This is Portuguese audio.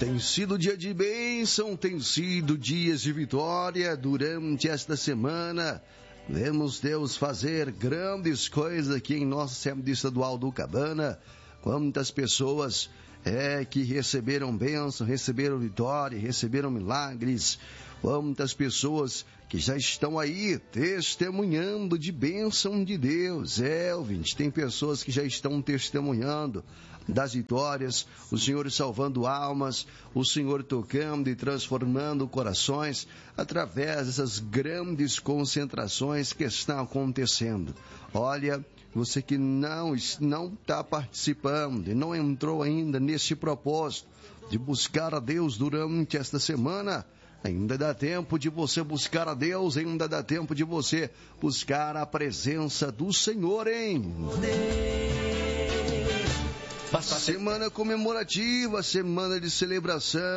Tem sido dia de bênção, tem sido dias de vitória durante esta semana. Vemos Deus fazer grandes coisas aqui em nossa Assembleia Estadual do Cabana. Quantas pessoas que receberam bênção, receberam vitória, receberam milagres. Quantas pessoas que já estão aí testemunhando de bênção de Deus. Ouvinte, tem pessoas que já estão testemunhando das vitórias, o Senhor salvando almas, o Senhor tocando e transformando corações através dessas grandes concentrações que estão acontecendo. Olha, você que não está participando e não entrou ainda nesse propósito de buscar a Deus durante esta semana, ainda dá tempo de você buscar a Deus, ainda dá tempo de você buscar a presença do Senhor, hein? Semana comemorativa, semana de celebração.